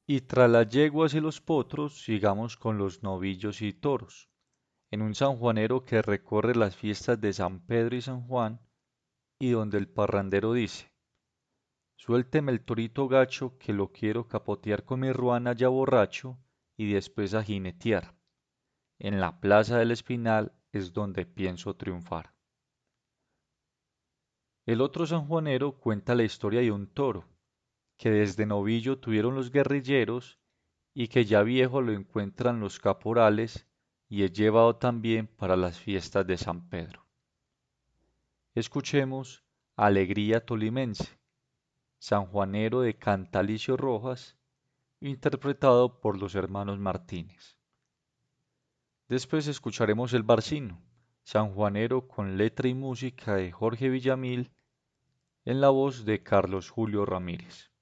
Y tras las yeguas y los potros, sigamos con los novillos y toros, en un sanjuanero que recorre las fiestas de San Pedro y San Juan, y donde el parrandero dice: suélteme el torito gacho que lo quiero capotear con mi ruana ya borracho y después a jinetear. En la plaza del Espinal es donde pienso triunfar. El otro sanjuanero cuenta la historia de un toro, que desde novillo tuvieron los guerrilleros y que ya viejo lo encuentran los caporales y es llevado también para las fiestas de San Pedro. Escuchemos Alegría Tolimense, sanjuanero de Cantalicio Rojas, interpretado por los hermanos Martínez. Después escucharemos El Barcino, sanjuanero con letra y música de Jorge Villamil, en la voz de Carlos Julio Ramírez.